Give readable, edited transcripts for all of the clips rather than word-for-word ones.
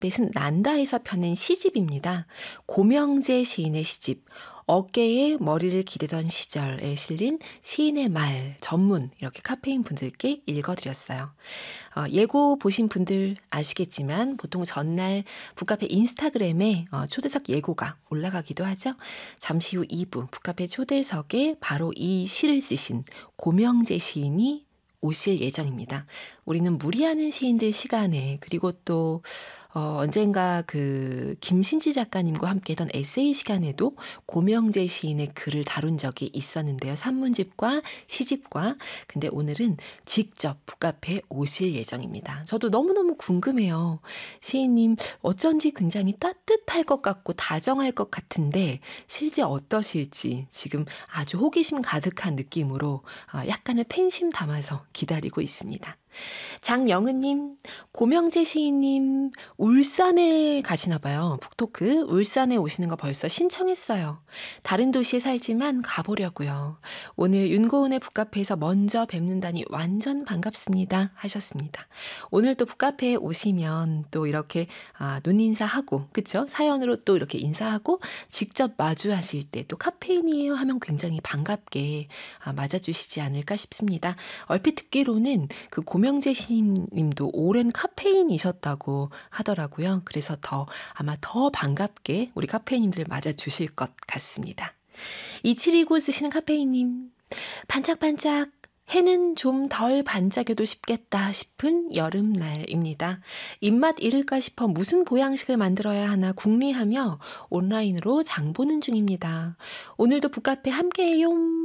알파벳은 난다에서 펴낸 시집입니다. 고명재 시인의 시집 어깨에 머리를 기대던 시절에 실린 시인의 말 전문 이렇게 카페인 분들께 읽어드렸어요. 예고 보신 분들 아시겠지만 보통 전날 북카페 인스타그램에 초대석 예고가 올라가기도 하죠. 잠시 후 2부 북카페 초대석에 바로 이 시를 쓰신 고명재 시인이 오실 예정입니다. 우리는 무리하는 시인들 시간에 그리고 또 언젠가 그 김신지 작가님과 함께 했던 에세이 시간에도 고명재 시인의 글을 다룬 적이 있었는데요. 산문집과 시집과. 근데 오늘은 직접 북카페에 오실 예정입니다. 저도 너무너무 궁금해요. 시인님 어쩐지 굉장히 따뜻할 것 같고 다정할 것 같은데 실제 어떠실지 지금 아주 호기심 가득한 느낌으로 약간의 팬심 담아서 기다리고 있습니다. 장영은님, 고명재 시인님 울산에 가시나 봐요. 북토크 울산에 오시는 거 벌써 신청했어요. 다른 도시에 살지만 가보려고요. 오늘 윤고은의 북카페에서 먼저 뵙는다니 완전 반갑습니다 하셨습니다. 오늘 또 북카페에 오시면 또 이렇게 눈인사하고 그쵸? 사연으로 또 이렇게 인사하고 직접 마주하실 때 또 카페인이에요 하면 굉장히 반갑게 맞아주시지 않을까 싶습니다. 얼핏 듣기로는 그 고명재 시인님도 오랜 카페인이셨다고 하더라고요. 그래서 아마 더 반갑게 우리 카페인님들 맞아주실 것 같습니다. 2729 쓰시는 카페인님, 반짝반짝 해는 좀 덜 반짝여도 쉽겠다 싶은 여름날입니다. 입맛 잃을까 싶어 무슨 보양식을 만들어야 하나 궁리하며 온라인으로 장 보는 중입니다. 오늘도 북카페 함께해요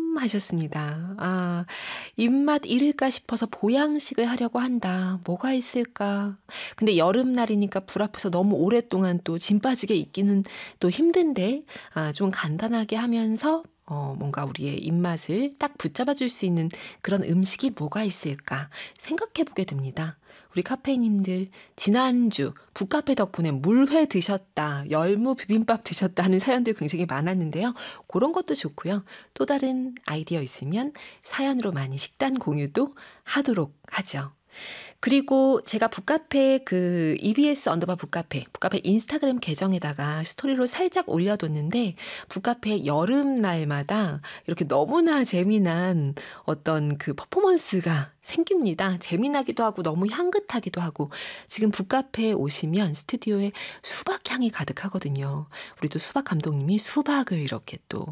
하셨습니다. 입맛 잃을까 싶어서 보양식을 하려고 한다. 뭐가 있을까? 근데 여름날이니까 불 앞에서 너무 오랫동안 또 짐 빠지게 있기는 또 힘든데 좀 간단하게 하면서 뭔가 우리의 입맛을 딱 붙잡아줄 수 있는 그런 음식이 뭐가 있을까 생각해 보게 됩니다. 우리 카페인님들 지난주 북카페 덕분에 물회 드셨다, 열무 비빔밥 드셨다 하는 사연들 굉장히 많았는데요. 그런 것도 좋고요. 또 다른 아이디어 있으면 사연으로 많이 식단 공유도 하도록 하죠. 그리고 제가 북카페 EBS 언더바 북카페 인스타그램 계정에다가 스토리로 살짝 올려뒀는데 북카페 여름날마다 이렇게 너무나 재미난 어떤 그 퍼포먼스가 생깁니다. 재미나기도 하고 너무 향긋하기도 하고 지금 북카페에 오시면 스튜디오에 수박 향이 가득하거든요. 우리 또 수박 감독님이 수박을 이렇게 또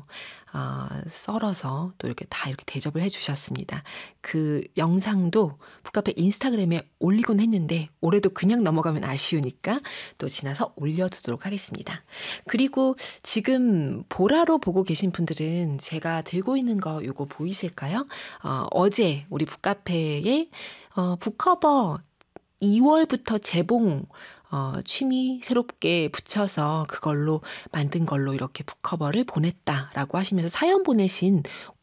썰어서 또 이렇게 다 이렇게 대접을 해주셨습니다. 그 영상도 북카페 인스타그램에 올리곤 했는데 올해도 그냥 넘어가면 아쉬우니까 또 지나서 올려두도록 하겠습니다. 그리고 지금 보라로 보고 계신 분들은 제가 들고 있는 거 요거 보이실까요? 어제 우리 북카페에 북커버 2월부터 재봉 취미 새롭게 붙여서 그걸로 만든 걸로 이렇게 북커버를 보냈다라고 하시면서 사연 보내신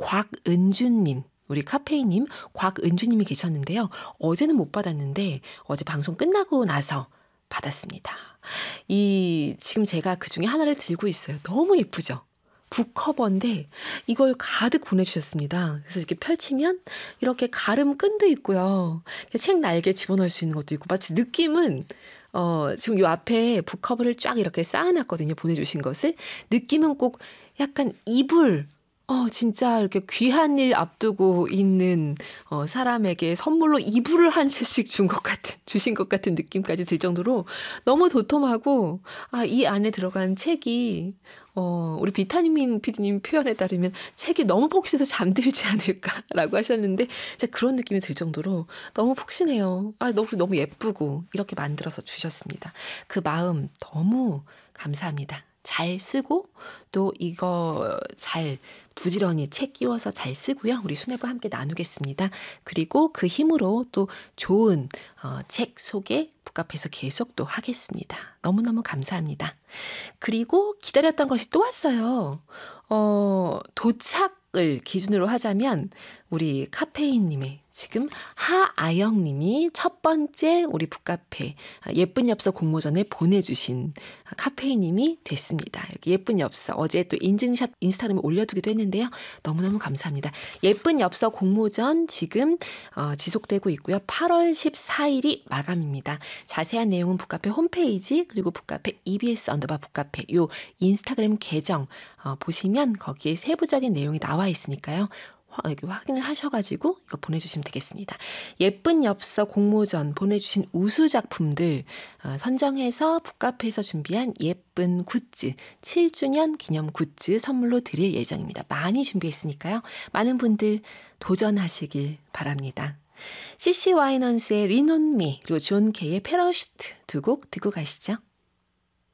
곽은주님, 우리 카페인님 곽은주님이 계셨는데요. 어제는 못 받았는데 어제 방송 끝나고 나서 받았습니다. 지금 제가 그 중에 하나를 들고 있어요. 너무 예쁘죠? 북커버인데 이걸 가득 보내주셨습니다. 그래서 이렇게 펼치면 이렇게 가름 끈도 있고요. 책 날개 집어넣을 수 있는 것도 있고 마치 느낌은 지금 요 앞에 북커버를 쫙 이렇게 쌓아놨거든요. 보내주신 것을. 느낌은 꼭 약간 이불, 진짜 이렇게 귀한 일 앞두고 있는 사람에게 선물로 이불을 한 채씩 주신 것 같은 느낌까지 들 정도로 너무 도톰하고, 이 안에 들어간 책이, 우리 비타민 PD님 표현에 따르면 책이 너무 폭신해서 잠들지 않을까라고 하셨는데, 진짜 그런 느낌이 들 정도로 너무 폭신해요. 너무 예쁘고, 이렇게 만들어서 주셨습니다. 그 마음 너무 감사합니다. 잘 쓰고 또 이거 잘 부지런히 책 끼워서 잘 쓰고요. 우리 수뇌부 함께 나누겠습니다. 그리고 그 힘으로 또 좋은 책 소개 북카페에서 계속 또 하겠습니다. 너무너무 감사합니다. 그리고 기다렸던 것이 또 왔어요. 도착을 기준으로 하자면 우리 카페인님의 지금 하아영님이 첫 번째 우리 북카페 예쁜 엽서 공모전에 보내주신 카페인님이 됐습니다. 이렇게 예쁜 엽서 어제 또 인증샷 인스타그램에 올려두기도 했는데요. 너무너무 감사합니다. 예쁜 엽서 공모전 지금 지속되고 있고요. 8월 14일이 마감입니다. 자세한 내용은 북카페 홈페이지 그리고 북카페 EBS_북카페 요 인스타그램 계정 보시면 거기에 세부적인 내용이 나와 있으니까요. 확인을 하셔가지고 이거 보내주시면 되겠습니다. 예쁜 엽서 공모전 보내주신 우수 작품들 선정해서 북카페에서 준비한 예쁜 굿즈 7주년 기념 굿즈 선물로 드릴 예정입니다. 많이 준비했으니까요. 많은 분들 도전하시길 바랍니다. CC 와이넌스의 Lean on Me 그리고 존 K의 패러슈트 두 곡 듣고 가시죠.